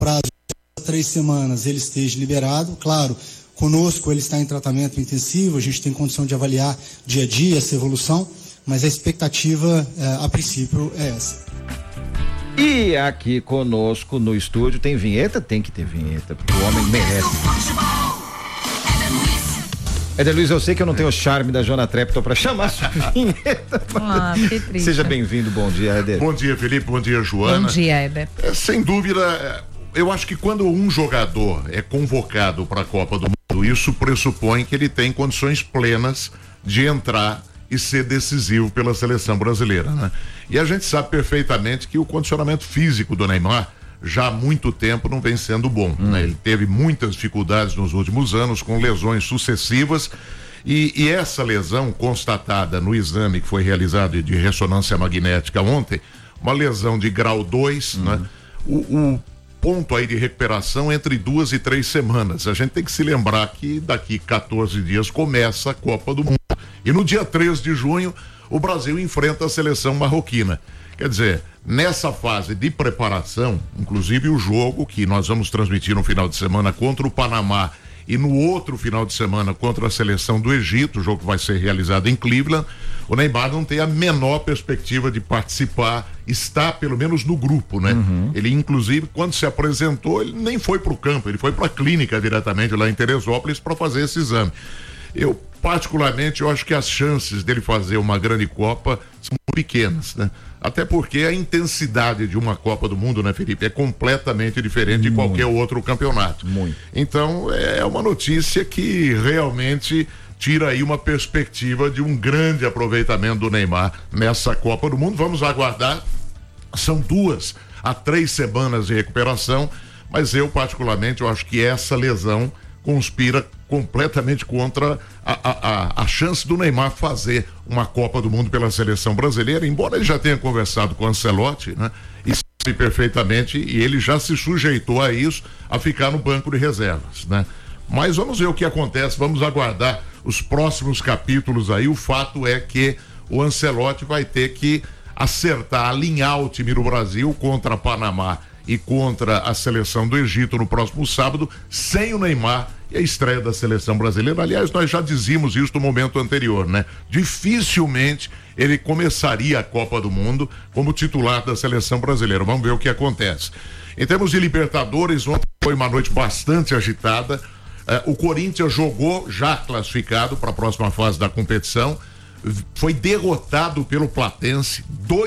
prazo de 3 semanas ele esteja liberado. Claro, conosco ele está em tratamento intensivo, a gente tem condição de avaliar dia a dia essa evolução, mas a expectativa, a princípio, é essa. E aqui conosco no estúdio tem vinheta? Tem que ter vinheta, porque o homem merece. Éder Luiz, eu sei que eu não tenho o charme da Joana Trepton para chamar sua vinheta. Que triste. Seja bem-vindo, bom dia, Éder. Bom dia, Felipe, bom dia, Joana. Bom dia, Éder. Sem dúvida, eu acho que quando um jogador é convocado para a Copa do Mundo, isso pressupõe que ele tem condições plenas de entrar e ser decisivo pela seleção brasileira, né? E a gente sabe perfeitamente que o condicionamento físico do Neymar já há muito tempo não vem sendo bom, né? Ele teve muitas dificuldades nos últimos anos, com lesões sucessivas, e essa lesão constatada no exame que foi realizado de ressonância magnética ontem, uma lesão de grau 2, né? O ponto aí de recuperação entre 2 e 3 semanas. A gente tem que se lembrar que daqui 14 dias começa a Copa do Mundo. E no dia 3 de junho, o Brasil enfrenta a seleção marroquina. Quer dizer, nessa fase de preparação, inclusive o jogo que nós vamos transmitir no final de semana contra o Panamá e no outro final de semana contra a seleção do Egito, o jogo que vai ser realizado em Cleveland, o Neymar não tem a menor perspectiva de participar, está pelo menos no grupo, né? Ele, inclusive, quando se apresentou, ele nem foi para o campo, ele foi para a clínica diretamente lá em Teresópolis para fazer esse exame. Eu, particularmente, eu acho que as chances dele fazer uma grande Copa são muito pequenas, né? Até porque a intensidade de uma Copa do Mundo, né, Felipe, é completamente diferente de qualquer outro campeonato. Então, é uma notícia que realmente tira aí uma perspectiva de um grande aproveitamento do Neymar nessa Copa do Mundo. Vamos aguardar. São 2 a 3 semanas de recuperação, mas eu, particularmente, eu acho que essa lesão conspira completamente contra a chance do Neymar fazer uma Copa do Mundo pela seleção brasileira, embora ele já tenha conversado com o Ancelotti, né? E sabe perfeitamente, e ele já se sujeitou a isso, a ficar no banco de reservas, né? Mas vamos ver o que acontece, vamos aguardar os próximos capítulos aí. O fato é que o Ancelotti vai ter que acertar, alinhar o time do Brasil contra Panamá e contra a seleção do Egito no próximo sábado, sem o Neymar e a estreia da seleção brasileira. Aliás, nós já dizíamos isso no momento anterior, né? Dificilmente ele começaria a Copa do Mundo como titular da seleção brasileira. Vamos ver o que acontece. Em termos de Libertadores, ontem foi uma noite bastante agitada. O Corinthians jogou já classificado para a próxima fase da competição, foi derrotado pelo Platense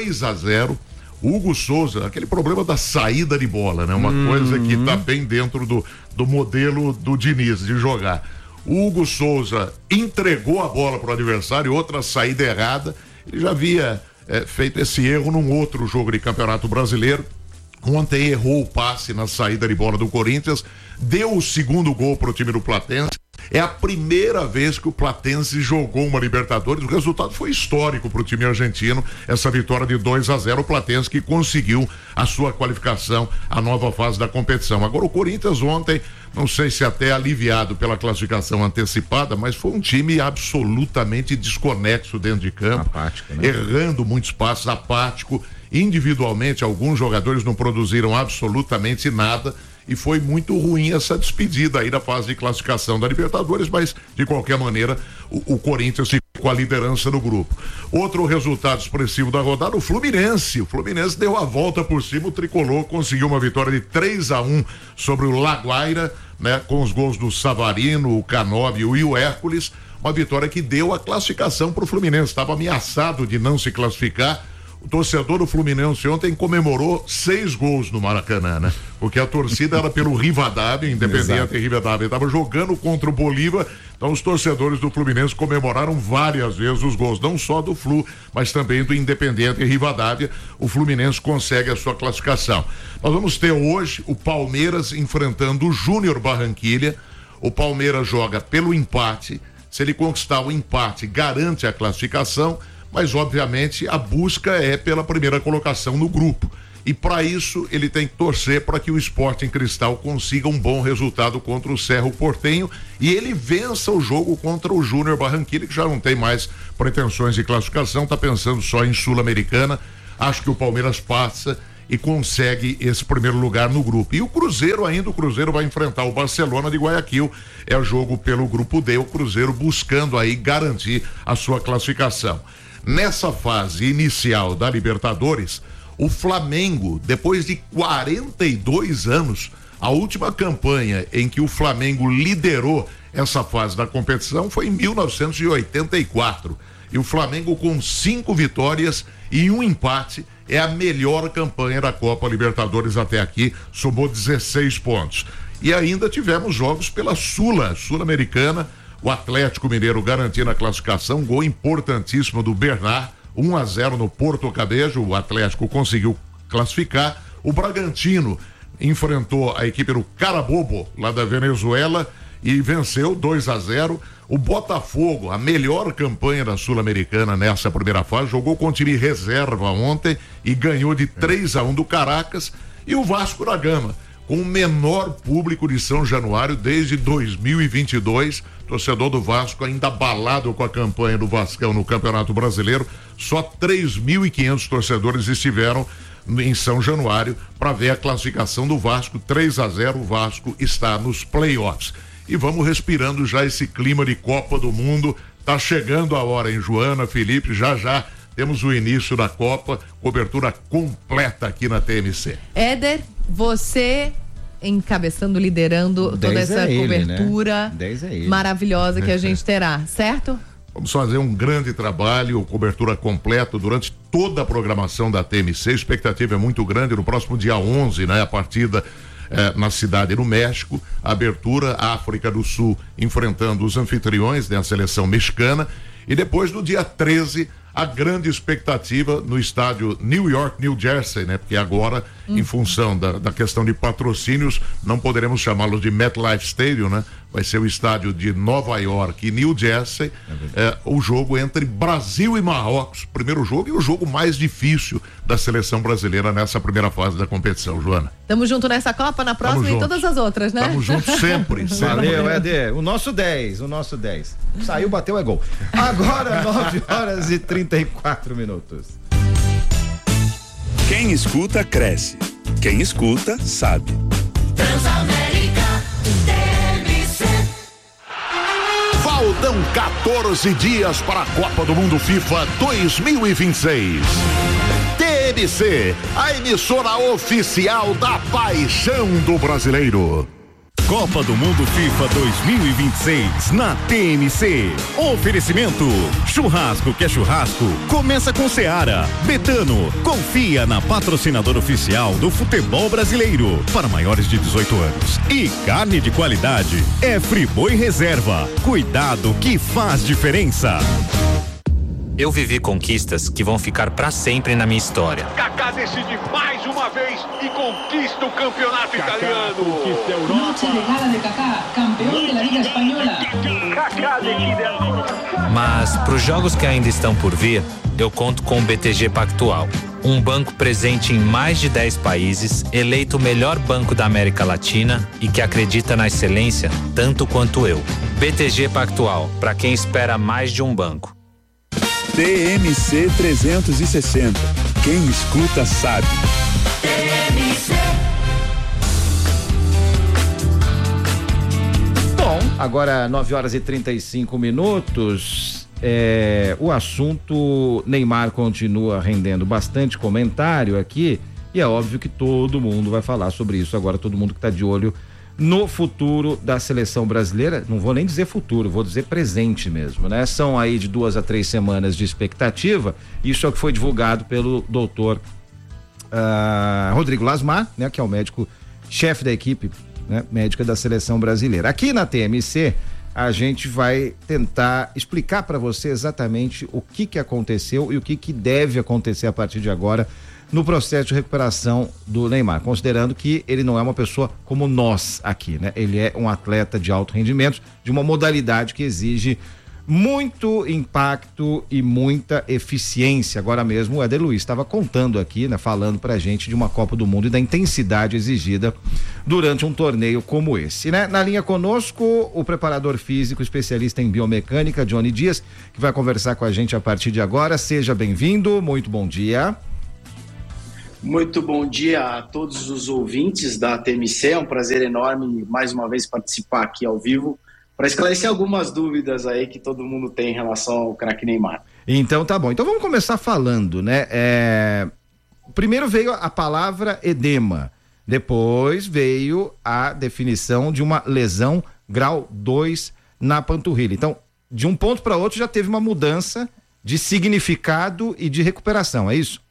2-0. Hugo Souza, aquele problema da saída de bola, né? Uma coisa que tá bem dentro do modelo do Diniz de jogar. O Hugo Souza entregou a bola pro adversário, outra saída errada. Ele já havia feito esse erro num outro jogo de Campeonato Brasileiro. Ontem errou o passe na saída de bola do Corinthians, deu o segundo gol pro time do Platense. É a primeira vez que o Platense jogou uma Libertadores. O resultado foi histórico para o time argentino, essa vitória de 2-0. O Platense que conseguiu a sua qualificação à nova fase da competição. Agora o Corinthians ontem, não sei se até aliviado pela classificação antecipada, mas foi um time absolutamente desconexo dentro de campo, apático, né? Errando muitos passos, apático. Individualmente, alguns jogadores não produziram absolutamente nada. E foi muito ruim essa despedida aí da fase de classificação da Libertadores, mas de qualquer maneira o Corinthians ficou com a liderança do grupo. Outro resultado expressivo da rodada, o Fluminense deu a volta por cima, o tricolor conseguiu uma vitória de 3-1 sobre o Laguaira, né? Com os gols do Savarino, o Canóbio e o Hércules, uma vitória que deu a classificação para o Fluminense, estava ameaçado de não se classificar. O torcedor do Fluminense ontem comemorou 6 gols no Maracanã, né? Porque a torcida era pelo Rivadavia, Independiente Rivadavia, estava jogando contra o Bolívar, então os torcedores do Fluminense comemoraram várias vezes os gols, não só do Flu, mas também do Independiente Rivadavia. O Fluminense consegue a sua classificação. Nós vamos ter hoje o Palmeiras enfrentando o Júnior Barranquilla. O Palmeiras joga pelo empate, se ele conquistar o empate, garante a classificação, mas obviamente a busca é pela primeira colocação no grupo. E para isso ele tem que torcer para que o Sporting Cristal consiga um bom resultado contra o Cerro Porteño e ele vença o jogo contra o Júnior Barranquilla, que já não tem mais pretensões de classificação, está pensando só em Sul-Americana. Acho que o Palmeiras passa e consegue esse primeiro lugar no grupo. E o Cruzeiro vai enfrentar o Barcelona de Guayaquil, é o jogo pelo grupo D, o Cruzeiro buscando aí garantir a sua classificação. Nessa fase inicial da Libertadores, o Flamengo, depois de 42 anos, a última campanha em que o Flamengo liderou essa fase da competição foi em 1984. E o Flamengo, com 5 vitórias e 1 empate, é a melhor campanha da Copa Libertadores até aqui, somou 16 pontos. E ainda tivemos jogos pela Sul-Americana, o Atlético Mineiro garantindo a classificação, gol importantíssimo do Bernard, 1-0 no Porto Cabello, o Atlético conseguiu classificar. O Bragantino enfrentou a equipe do Carabobo, lá da Venezuela, e venceu 2-0. O Botafogo, a melhor campanha da Sul-Americana nessa primeira fase, jogou com o time reserva ontem e ganhou de 3-1 do Caracas. E o Vasco da Gama, com o menor público de São Januário desde 2022, torcedor do Vasco ainda abalado com a campanha do Vascão no Campeonato Brasileiro, só 3.500 torcedores estiveram em São Januário para ver a classificação do Vasco. 3-0, o Vasco está nos playoffs. E vamos respirando já esse clima de Copa do Mundo. Tá chegando a hora, hein, Joana, Felipe? Já temos o início da Copa, cobertura completa aqui na TMC. Éder, você encabeçando, liderando toda essa cobertura, né? Maravilhosa que a gente terá, certo? Vamos fazer um grande trabalho, cobertura completa durante toda a programação da TMC. A expectativa é muito grande. No próximo dia 11, né, a partida na cidade no México, a abertura, África do Sul enfrentando os anfitriões, né, a seleção mexicana, e depois no dia 13 a grande expectativa no estádio New York, New Jersey, né? Porque agora, em função da questão de patrocínios, não poderemos chamá-lo de MetLife Stadium, né? Vai ser o estádio de Nova York e New Jersey, o jogo entre Brasil e Marrocos, primeiro jogo e o jogo mais difícil da seleção brasileira nessa primeira fase da competição, Joana. Tamo junto nessa Copa, na próxima e todas as outras, né? Tamo junto sempre. Valeu, Éder. O nosso 10. Saiu, bateu, é gol. Agora, 9h34. Quem escuta, cresce. Quem escuta, sabe. Transamérica TMC. Faltam 14 dias para a Copa do Mundo FIFA 2026. TMC, a emissora oficial da paixão do brasileiro. Copa do Mundo FIFA 2026 na TMC. Oferecimento: churrasco que é churrasco, começa com Seara. Betano, confia na patrocinadora oficial do futebol brasileiro para maiores de 18 anos. E carne de qualidade é Friboi Reserva. Cuidado que faz diferença. Eu vivi conquistas que vão ficar pra sempre na minha história. Kaká decide mais uma vez e conquista o campeonato italiano. Conquista a Europa. Noche de gala de Kaká, campeão da Liga Espanhola. Kaká decide ancora. Mas pros jogos que ainda estão por vir, eu conto com o BTG Pactual. Um banco presente em mais de 10 países, eleito o melhor banco da América Latina e que acredita na excelência tanto quanto eu. BTG Pactual, pra quem espera mais de um banco. TMC 360. Quem escuta sabe. TMC. Bom, agora 9h35. O assunto Neymar continua rendendo bastante comentário aqui e é óbvio que todo mundo vai falar sobre isso agora, todo mundo que está de olho no futuro da seleção brasileira. Não vou nem dizer futuro, vou dizer presente mesmo, né? São aí de 2 a 3 semanas de expectativa. Isso é o que foi divulgado pelo doutor Rodrigo Lasmar, né? Que é o médico chefe da equipe, né, médica da seleção brasileira. Aqui na TMC a gente vai tentar explicar para você exatamente o que aconteceu e o que deve acontecer a partir de agora no processo de recuperação do Neymar, considerando que ele não é uma pessoa como nós aqui, né? Ele é um atleta de alto rendimento, de uma modalidade que exige muito impacto e muita eficiência. Agora mesmo o Éder Luiz estava contando aqui, né? Falando pra gente de uma Copa do Mundo e da intensidade exigida durante um torneio como esse, né? Na linha conosco, o preparador físico, especialista em biomecânica, Johnny Dias, que vai conversar com a gente a partir de agora. Seja bem-vindo, muito bom dia. Muito bom dia a todos os ouvintes da TMC, é um prazer enorme mais uma vez participar aqui ao vivo para esclarecer algumas dúvidas aí que todo mundo tem em relação ao craque Neymar. Então tá bom, então vamos começar falando, né? Primeiro veio a palavra edema, depois veio a definição de uma lesão grau 2 na panturrilha. Então, de um ponto para outro já teve uma mudança de significado e de recuperação, é isso?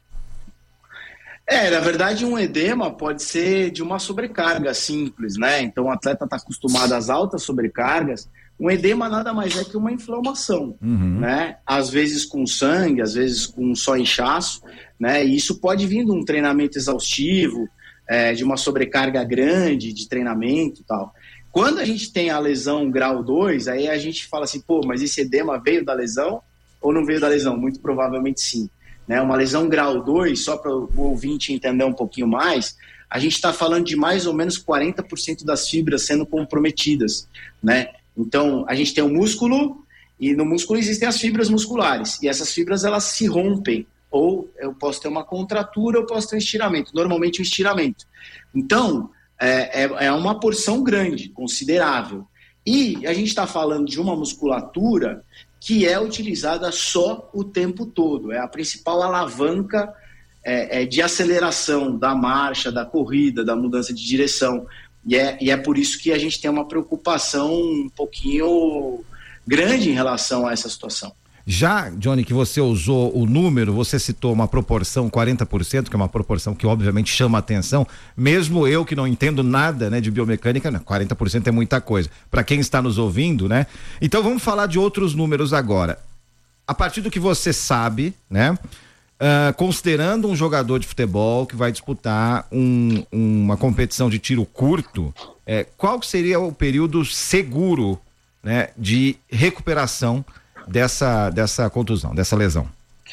Na verdade, um edema pode ser de uma sobrecarga simples, né? Então, o atleta está acostumado às altas sobrecargas. Um edema nada mais é que uma inflamação, né? Às vezes com sangue, às vezes com só inchaço, né? E isso pode vir de um treinamento exaustivo, de uma sobrecarga grande de treinamento e tal. Quando a gente tem a lesão grau 2, aí a gente fala assim, mas esse edema veio da lesão ou não veio da lesão? Muito provavelmente sim. Né, uma lesão grau 2, só para o ouvinte entender um pouquinho mais, a gente está falando de mais ou menos 40% das fibras sendo comprometidas, né? Então, a gente tem o músculo, e no músculo existem as fibras musculares, e essas fibras elas se rompem, ou eu posso ter uma contratura, ou posso ter um estiramento, normalmente um estiramento. Então, é uma porção grande, considerável. E a gente está falando de uma musculatura que é utilizada só o tempo todo. É a principal alavanca de aceleração da marcha, da corrida, da mudança de direção. E é por isso que a gente tem uma preocupação um pouquinho grande em relação a essa situação. Já, Johnny, que você usou o número, você citou uma proporção 40%, que é uma proporção que obviamente chama a atenção, mesmo eu que não entendo nada, né, de biomecânica, 40% é muita coisa, para quem está nos ouvindo, né? Então vamos falar de outros números agora. A partir do que você sabe, né, considerando um jogador de futebol que vai disputar uma competição de tiro curto, qual seria o período seguro, né, de recuperação dessa contusão, dessa lesão?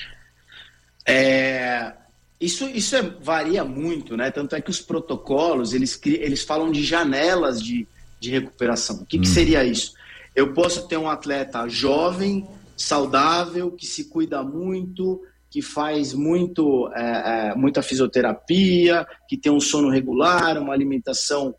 Isso varia muito, né? Tanto é que os protocolos, eles falam de janelas de recuperação. O que seria isso? Eu posso ter um atleta jovem, saudável, que se cuida muito, que faz muita fisioterapia, que tem um sono regular, uma alimentação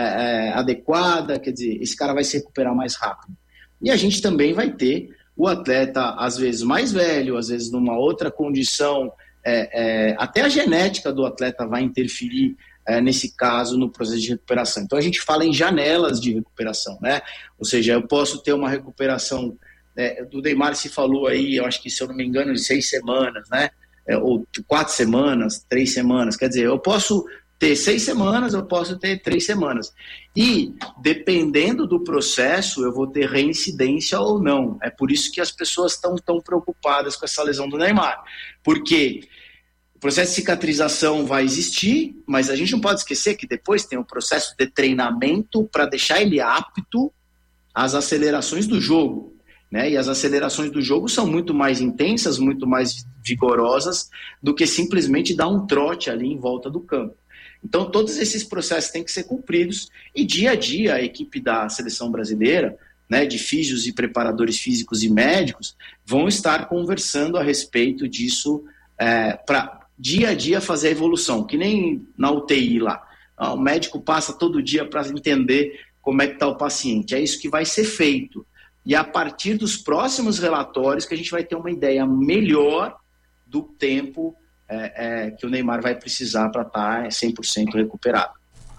adequada, quer dizer, esse cara vai se recuperar mais rápido. E a gente também vai ter o atleta, às vezes, mais velho, às vezes numa outra condição, até a genética do atleta vai interferir nesse caso, no processo de recuperação. Então, a gente fala em janelas de recuperação, né? Ou seja, eu posso ter uma recuperação, do Neymar se falou aí, eu acho que, se eu não me engano, de 6 semanas, né? Ou 4 semanas, 3 semanas, quer dizer, eu posso ter 6 semanas, eu posso ter 3 semanas. E, dependendo do processo, eu vou ter reincidência ou não. É por isso que as pessoas estão tão preocupadas com essa lesão do Neymar. Porque o processo de cicatrização vai existir, mas a gente não pode esquecer que depois tem um processo de treinamento para deixar ele apto às acelerações do jogo, né? E as acelerações do jogo são muito mais intensas, muito mais vigorosas do que simplesmente dar um trote ali em volta do campo. Então, todos esses processos têm que ser cumpridos e, dia a dia, a equipe da seleção brasileira, né, de físios e preparadores físicos e médicos, vão estar conversando a respeito disso para, dia a dia, fazer a evolução, que nem na UTI lá. O médico passa todo dia para entender como é que está o paciente. É isso que vai ser feito. E a partir dos próximos relatórios que a gente vai ter uma ideia melhor do tempo que o Neymar vai precisar para estar 100% recuperado.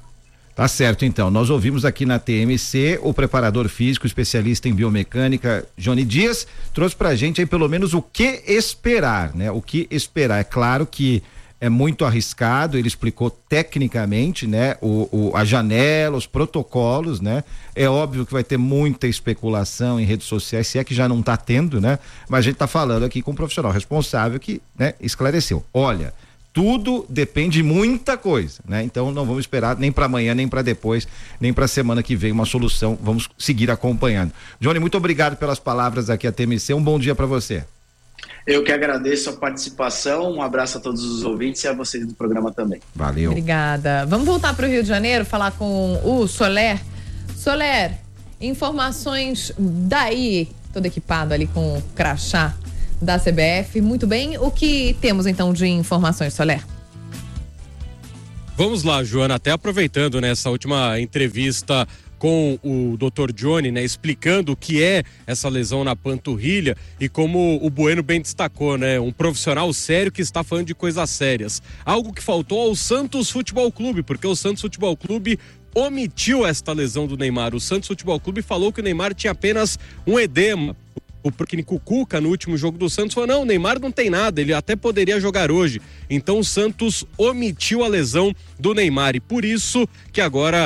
Tá certo, então. Nós ouvimos aqui na TMC o preparador físico, especialista em biomecânica, Johnny Dias, trouxe pra gente aí pelo menos o que esperar, né? O que esperar. É claro que é muito arriscado, ele explicou tecnicamente, né? A janela, os protocolos, né? É óbvio que vai ter muita especulação em redes sociais, se é que já não tá tendo, né? Mas a gente tá falando aqui com um profissional responsável que, né, esclareceu. Olha, tudo depende de muita coisa, né? Então não vamos esperar nem para amanhã, nem para depois, nem para semana que vem uma solução. Vamos seguir acompanhando. Johnny, muito obrigado pelas palavras aqui à TMC. Um bom dia para você. Eu que agradeço a participação, um abraço a todos os ouvintes e a vocês do programa também. Valeu. Obrigada. Vamos voltar para o Rio de Janeiro, falar com o Soler. Soler, informações daí, todo equipado ali com o crachá da CBF, muito bem. O que temos então de informações, Soler? Vamos lá, Joana, até aproveitando nessa última entrevista com o Dr. Johnny, né, explicando o que é essa lesão na panturrilha e como o Bueno bem destacou, né, um profissional sério que está falando de coisas sérias. Algo que faltou ao Santos Futebol Clube, porque o Santos Futebol Clube omitiu esta lesão do Neymar. O Santos Futebol Clube falou que o Neymar tinha apenas um edema. O técnico Cuca, no último jogo do Santos, falou: não, o Neymar não tem nada, ele até poderia jogar hoje. Então o Santos omitiu a lesão do Neymar e por isso que agora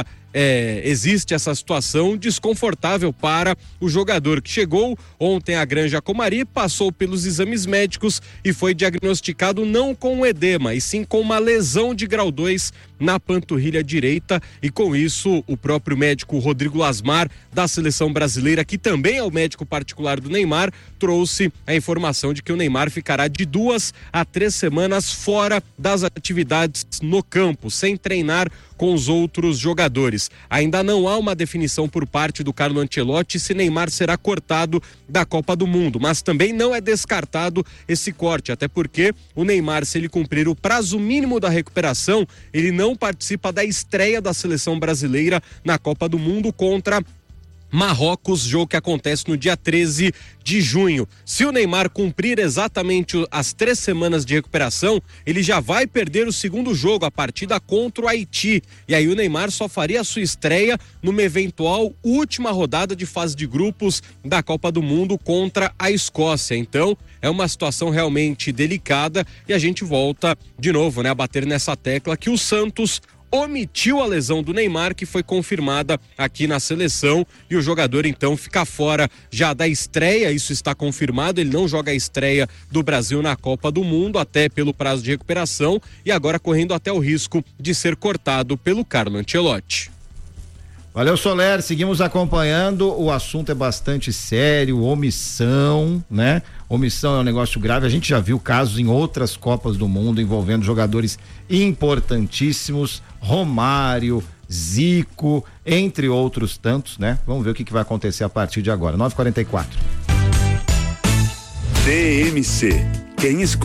existe essa situação desconfortável para o jogador que chegou ontem à Granja Comari, passou pelos exames médicos e foi diagnosticado não com um edema, e sim com uma lesão de grau 2 na panturrilha direita, e com isso o próprio médico Rodrigo Lasmar da seleção brasileira, que também é o médico particular do Neymar, trouxe a informação de que o Neymar ficará de 2 a 3 semanas fora das atividades no campo, sem treinar com os outros jogadores. Ainda não há uma definição por parte do Carlo Ancelotti se Neymar será cortado da Copa do Mundo, mas também não é descartado esse corte, até porque o Neymar, se ele cumprir o prazo mínimo da recuperação, ele não participa da estreia da seleção brasileira na Copa do Mundo contra Marrocos, jogo que acontece no dia 13 de junho. Se o Neymar cumprir exatamente as 3 semanas de recuperação, ele já vai perder o segundo jogo, a partida contra o Haiti. E aí o Neymar só faria a sua estreia numa eventual última rodada de fase de grupos da Copa do Mundo contra a Escócia. Então, é uma situação realmente delicada e a gente volta de novo, né, a bater nessa tecla que o Santos omitiu a lesão do Neymar, que foi confirmada aqui na seleção, e o jogador então fica fora já da estreia. Isso está confirmado, ele não joga a estreia do Brasil na Copa do Mundo, até pelo prazo de recuperação, e agora correndo até o risco de ser cortado pelo Carlo Ancelotti. Valeu, Soler, seguimos acompanhando, o assunto é bastante sério, omissão, né? Omissão é um negócio grave, a gente já viu casos em outras Copas do Mundo envolvendo jogadores importantíssimos, Romário, Zico, entre outros tantos, né? Vamos ver o que vai acontecer a partir de agora, 9h44. TMC, quem escuta